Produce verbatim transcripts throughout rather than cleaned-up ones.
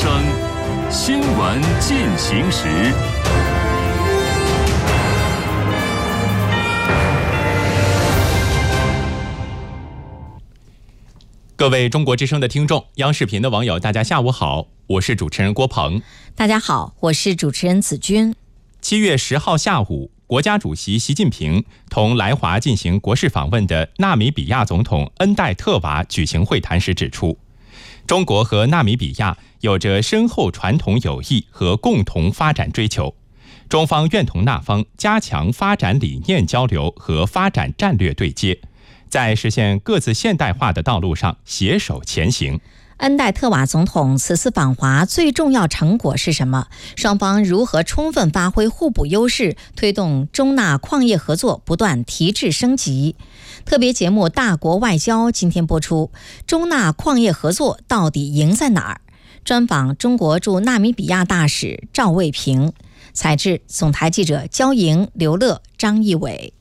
声，新闻进行时。各位中国之声的听众，央视频的网友，大家下午好，我是主持人郭鹏。 大家好，我是主持人子君。 七月十号下午，国家主席习近平同来华进行国事访问的纳米比亚总统恩戴特瓦举行会谈时指出，中国和纳米比亚有着深厚传统友谊和共同发展追求，中方愿同那方加强发展理念交流和发展战略对接，在实现各自现代化的道路上携手前行。 恩戴特瓦总统此次访华最重要成果是什么？双方如何充分发挥互补优势，推动中纳矿业合作不断提质升级？特别节目《大国外交》今天播出，中纳矿业合作到底赢在哪儿？专访中国驻纳米比亚大使赵卫平，采制总台记者焦莹、刘乐、张义伟。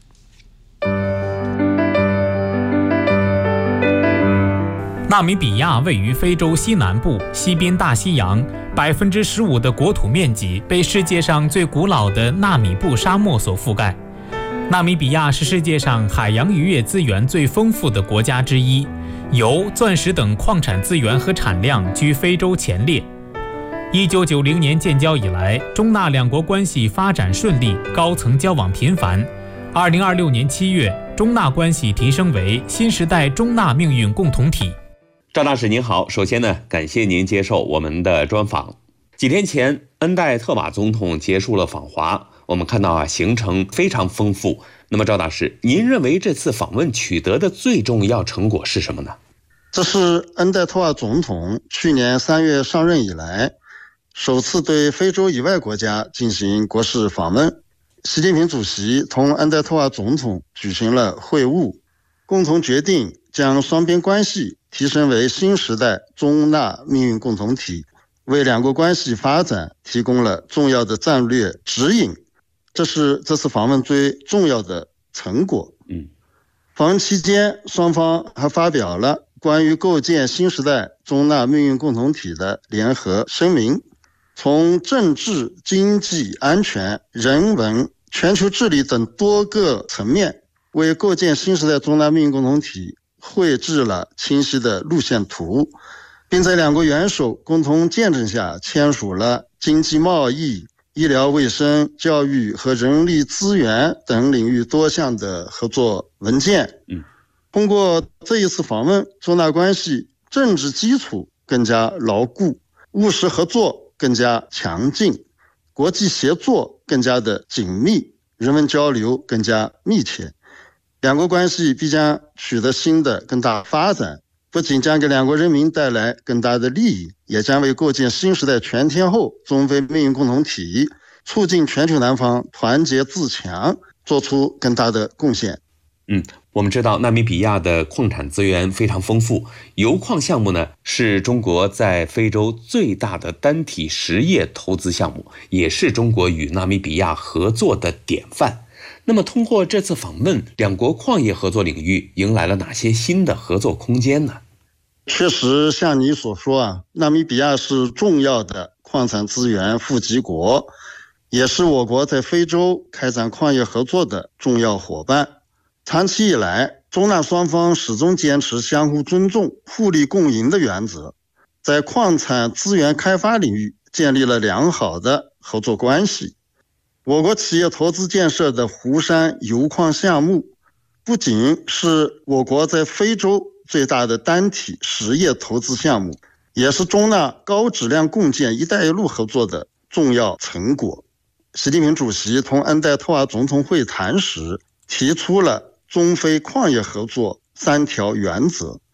纳米比亚位于非洲西南部，西濒大西洋，百分之十五的国土面积被世界上最古老的纳米布沙漠所覆盖。纳米比亚是世界上海洋渔业资源最丰富的国家之一，油、钻石等矿产资源和产量居非洲前列。一九九零年建交以来，中纳两国关系发展顺利，高层交往频繁。二零二六年七月，中纳关系提升为新时代中纳命运共同体。 赵大使您好，首先呢，感谢您接受我们的专访。几天前，恩戴特瓦总统结束了访华，我们看到啊，行程非常丰富。那么赵大使，您认为这次访问取得的最重要成果是什么呢？ 这是恩戴特瓦总统去年三月上任以来，首次对非洲以外国家进行国事访问。习近平主席同恩戴特瓦总统举行了会晤，共同决定将双边关系提升为新时代中纳命运共同体，为两国关系发展提供了重要的战略指引。这是这次访问最重要的成果。 嗯， 访问期间，双方还发表了关于构建新时代中纳命运共同体的联合声明，从政治、经济、安全、人文、全球治理等多个层面，为构建新时代中纳命运共同体绘制了清晰的路线图，并在两国元首共同见证下签署了经济贸易、医疗卫生、教育和人力资源等领域多项的合作文件。 嗯， 通过这一次访问，中纳关系政治基础更加牢固，务实合作更加强劲，国际协作更加的紧密，人文交流更加密切。两国关系必将取得新的更大发展，不仅将给两国人民带来更大的利益，也将为构建新时代全天候中非命运共同体、促进全球南方团结自强做出更大的贡献。 嗯，我们知道纳米比亚的矿产资源非常丰富，油矿项目呢是中国在非洲最大的单体实业投资项目，也是中国与纳米比亚合作的典范。那么通过这次访问，两国矿业合作领域迎来了哪些新的合作空间呢？ 确实像你所说啊，纳米比亚是重要的矿产资源富集国，也是我国在非洲开展矿业合作的重要伙伴。长期以来，中纳双方始终坚持相互尊重、互利共赢的原则，在矿产资源开发领域建立了良好的合作关系。我国企业投资建设的湖山油矿项目，不仅是我国在非洲最大的单体实业投资项目，也是中纳高质量共建“一带一路”合作的重要成果。习近平主席同恩戴特瓦总统会谈时，提出了中非矿业合作三条原则，